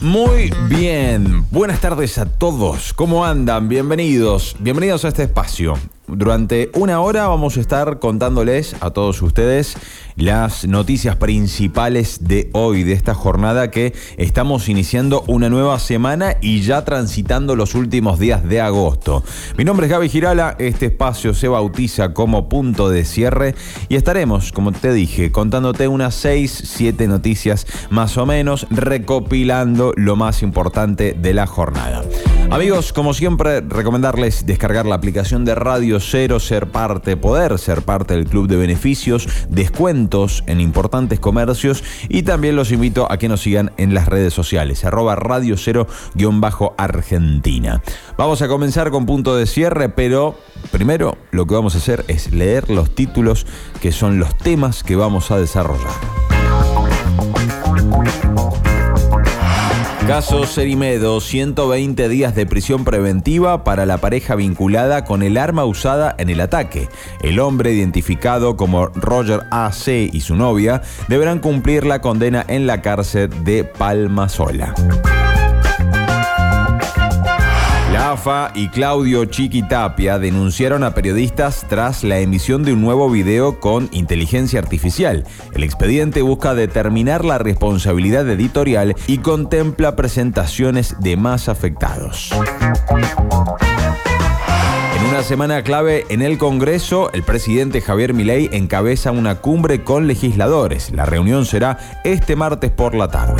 Muy bien, buenas tardes a todos, ¿cómo andan? Bienvenidos a este espacio. Durante una hora vamos a estar contándoles a todos ustedes las noticias principales de hoy, de esta jornada que estamos iniciando una nueva semana y ya transitando los últimos días de agosto. Mi nombre es Gaby Girala, este espacio se bautiza como Punto de Cierre y estaremos, como te dije, contándote unas 6-7 noticias más o menos, recopilando lo más importante de la jornada. Amigos, como siempre, recomendarles descargar la aplicación de Radio Cero, poder ser parte del club de beneficios, descuentos en importantes comercios y también los invito a que nos sigan en las redes sociales, @Radio Cero_Argentina. Vamos a comenzar con Punto de Cierre, pero primero lo que vamos a hacer es leer los títulos que son los temas que vamos a desarrollar. Caso Cerimedo, 120 días de prisión preventiva para la pareja vinculada con el arma usada en el ataque. El hombre, identificado como Roger A.C. y su novia, deberán cumplir la condena en la cárcel de Palmasola. La AFA y Claudio Chiquitapia denunciaron a periodistas tras la emisión de un nuevo video con inteligencia artificial. El expediente busca determinar la responsabilidad editorial y contempla presentaciones de más afectados. En una semana clave en el Congreso, el presidente Javier Milei encabeza una cumbre con legisladores. La reunión será este martes por la tarde.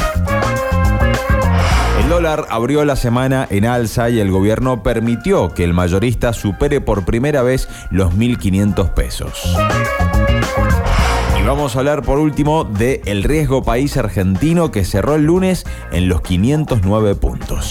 El dólar abrió la semana en alza y el gobierno permitió que el mayorista supere por primera vez los 1.500 pesos. Y vamos a hablar por último de el riesgo país argentino que cerró el lunes en los 509 puntos.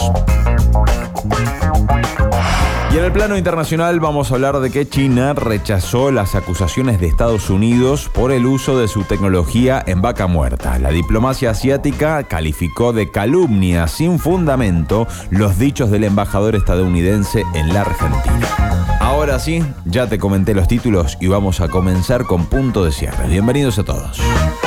Y en el plano internacional vamos a hablar de que China rechazó las acusaciones de Estados Unidos por el uso de su tecnología en vaca muerta. La diplomacia asiática calificó de calumnia sin fundamento los dichos del embajador estadounidense en la Argentina. Ahora sí, ya te comenté los títulos y vamos a comenzar con Punto de Cierre. Bienvenidos a todos.